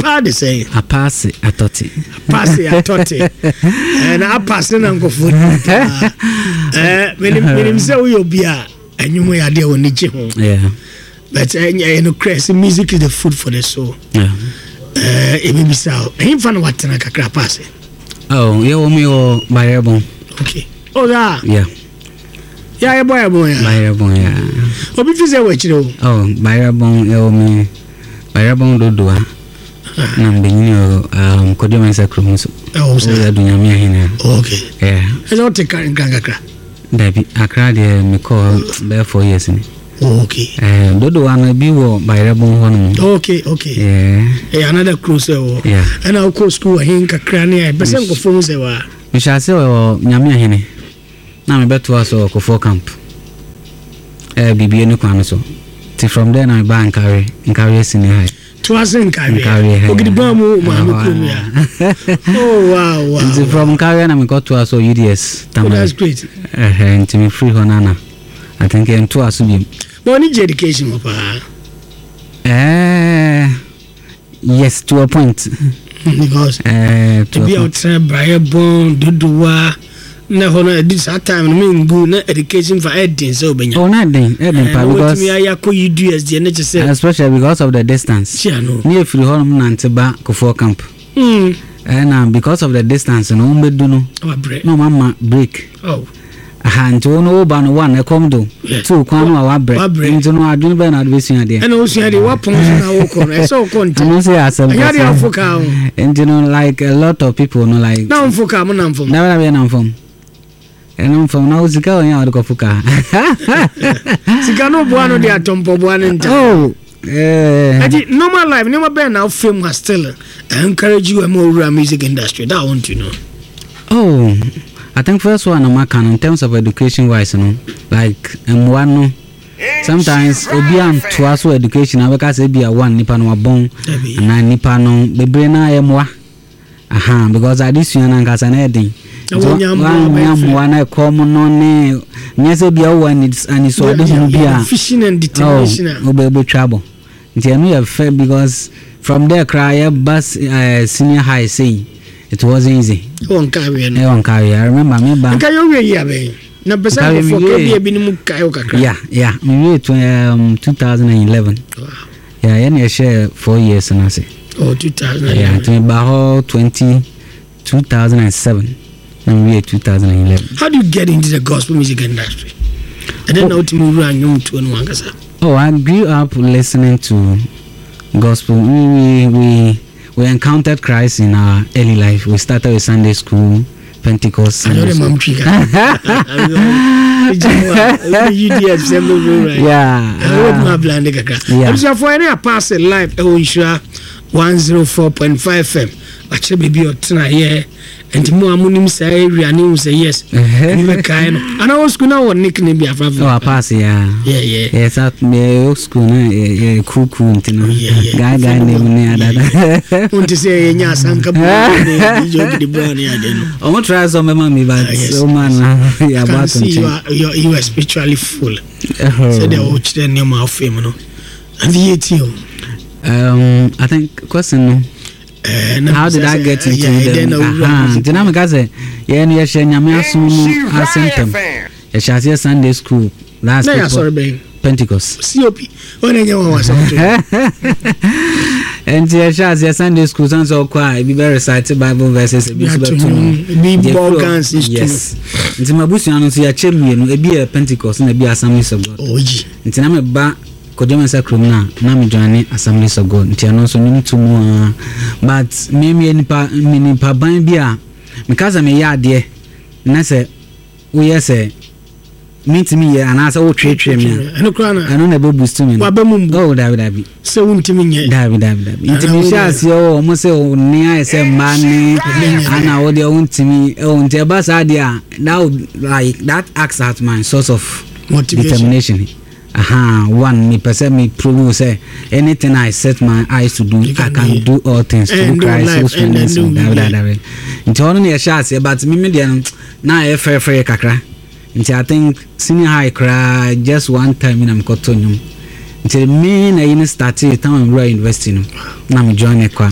apa de say apase atoti na apase na nkofo menim say we obi a anyumo ya de woni je ho but no crazy music is the food for the soul maybe so him fan watena kakra apase you want me or Bayabon? Okay. Oh, yeah. Yeah, Bayabon, yeah. What if you say what you know? Oh, Bayabon, me. Bayabon do. Nambe Kodema Sacramentu. Oh, so Dunyamia here. Okay. Yeah. I don't take Gangakra. Debbie, Accra, me call there 4 years. Okay. Dodo wana biwo Bayabon one. Okay. Yeah. Another cruise. Yeah. And I'll call school hinka crania. Person go phone say wa. We shall say Nyamia hene. Na me beto aso ko for camp. Bibi no kwano so. Ti from there na ba Nkari senior high. To us Nkari. Okay, the bamu ma. Oh wow. Ti from Nkari na me got to aso UDS. That's great. Nti me free honana. I think I'm to aso bi. But need education papa. Yes, to a point. Because to be outside Bayabon, Duduwa, na hono this time me go na education for Edin so benya. Oh, not then, because me ayako UDS the NHS. Especially because of the distance. Yeah, no. Near free home Nanteba Kofo camp. And because of the distance, no no mama break. Oh. And to no ban one a comdo. Two kwano our break. Into no adun ben advision there. And also the weapons now on so content. I say as and you know, like a lot of people no like now for come on from never be an from. And I'm from now Zika and Kofuka. Sikano Buano de Atompo Buan. Oh, normal life, never been now film was still. I encourage you a more music industry. That I want to know. Oh, I think first one on my can in terms of education wise, like M1. Sometimes obian to us education, I because it be a one nipano bon and I nipano the brain I am because I this one and an edding. One common no yes be a one it's and it's all this fishing and determination. Oh, baby trouble. Have fair because from there cry bus senior high say it was easy. One carry. I remember me back. Na pesa for KBA binimu kayo kakra. Yeah. Me 2011. Wow. Yeah, any share 4 years and I say. Oh, 2011. Yeah, to Baho 2007. And we 2011. How do you get into the gospel music industry? I don't know to move around you to Nwangasa. Oh, I grew up listening to gospel. We encountered Christ in our early life. We started with Sunday school. Pentecost. I know the mom trigger. I'm sure for any pass a live, I sure 104.5 FM. Actually, maybe you're tonight and more amunim say, Rianim say yes. And I was going to nickname be a favorite. Oh, I pass, yeah. Yes, at me, school, cuckoo, guy, name, want to say, yes, I'm coming. I won't try some mommy, but so man, you are spiritually full. So they watch the name of fame, and the I think question. How did I get into the dynamic as a yeah, Sunday school last Pentecost COP when was and Sunday school sounds so quiet be very recited Bible verses yes into my bush and see a champion be a Pentecost and be Assemblies of God into I'm a back Kodema Sacramentu na me join Assemblies of God nti ano so nim to mu but me nipa ban bi a because me ya ade na se wo yese meet me and asa wo twetwe me eno kra na eno na be boost me wa ba mum oh david se wuntimi nye david nti me sha ase o mo se o ni ase ma ni ana wo de wuntimi nti e ba sa de a now like that acts as my source of determination. One me person me prove say anything I set my eyes to do, I can do all things through Christ who strengthens me. Into only a shot, but me median now a fair kakra. Into I think senior high cry just one time in Cotonium. Until me na started time we were investing. Now me join a